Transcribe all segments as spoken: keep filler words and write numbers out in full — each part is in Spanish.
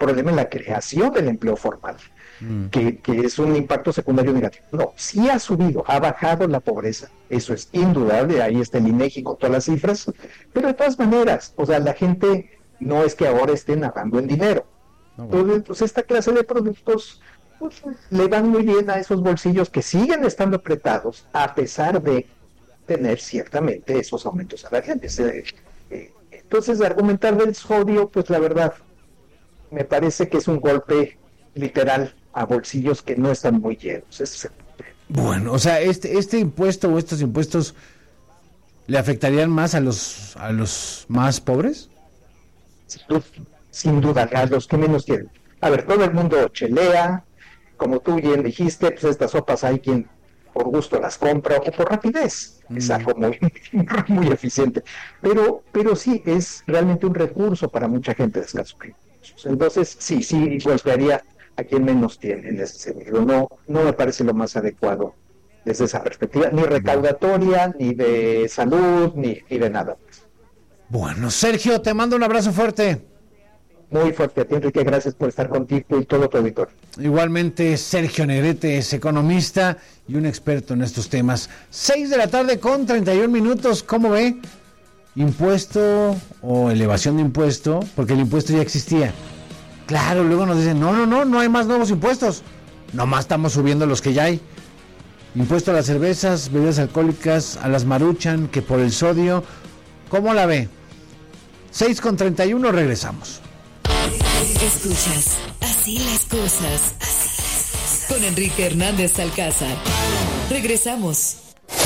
problema en la creación del empleo formal, mm. que, que es un impacto secundario negativo. No, sí ha subido, ha bajado la pobreza, eso es indudable, ahí está el INEGI con todas las cifras, pero de todas maneras, o sea, la gente no es que ahora esté nadando en dinero. No, bueno. Entonces, pues esta clase de productos pues, le van muy bien a esos bolsillos que siguen estando apretados, a pesar de tener ciertamente esos aumentos salariales. Eh, eh, entonces, argumentar del sodio, pues la verdad, me parece que es un golpe literal a bolsillos que no están muy llenos. Es... Bueno, o sea, este este impuesto o estos impuestos le afectarían más a los a los más pobres. Sin, sin duda, a los que menos tienen. A ver, todo el mundo chelea, como tú bien dijiste, pues estas sopas hay quien por gusto las compra o por rapidez, mm. es algo muy, muy eficiente, pero, pero sí, es realmente un recurso para mucha gente de escasos recursos. Entonces, sí, sí, golpearía a quien menos tiene en ese sentido. No, no me parece lo más adecuado desde esa perspectiva, ni recaudatoria, ni de salud, ni, ni de nada. Bueno, Sergio, te mando un abrazo fuerte. Muy fuerte a ti, Enrique, gracias por estar contigo y todo tu auditorio. Igualmente, Sergio Negrete es economista y un experto en estos temas. Seis de la tarde con treinta y un minutos, ¿cómo ve? Impuesto o elevación de impuesto, porque el impuesto ya existía. Claro, luego nos dicen, no, no, no, no hay más nuevos impuestos. Nomás estamos subiendo los que ya hay. Impuesto a las cervezas, bebidas alcohólicas, a las Maruchan, que por el sodio. ¿Cómo la ve? seis con treinta y uno, regresamos. Escuchas Así las cosas, así las cosas. Con Enrique Hernández Alcázar. Regresamos.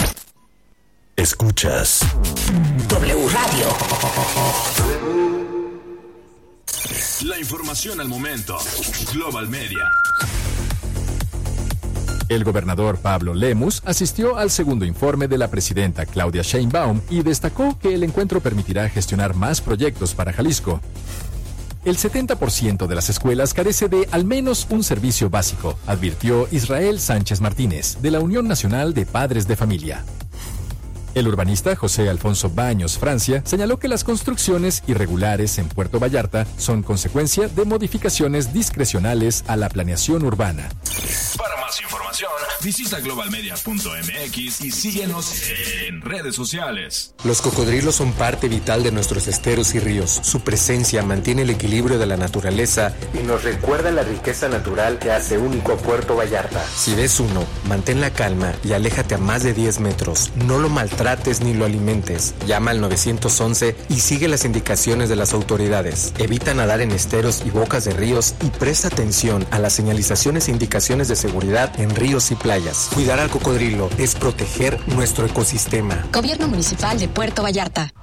Escuchas W Radio. La información al momento. Global Media. El gobernador Pablo Lemus asistió al segundo informe de la presidenta Claudia Sheinbaum y destacó que el encuentro permitirá gestionar más proyectos para Jalisco. El setenta por ciento de las escuelas carece de al menos un servicio básico, advirtió Israel Sánchez Martínez, de la Unión Nacional de Padres de Familia. El urbanista José Alfonso Baños Francia señaló que las construcciones irregulares en Puerto Vallarta son consecuencia de modificaciones discrecionales a la planeación urbana. Para más información, visita global media punto m x y síguenos en redes sociales. Los cocodrilos son parte vital de nuestros esteros y ríos. Su presencia mantiene el equilibrio de la naturaleza y nos recuerda la riqueza natural que hace único a Puerto Vallarta. Si ves uno, mantén la calma y aléjate a más de diez metros. No lo maltrates ni lo alimentes. Llama al nueve once y sigue las indicaciones de las autoridades. Evita nadar en esteros y bocas de ríos y presta atención a las señalizaciones e indicaciones de seguridad en ríos y playas. Cuidar al cocodrilo es proteger nuestro ecosistema. Gobierno Municipal de Puerto Vallarta.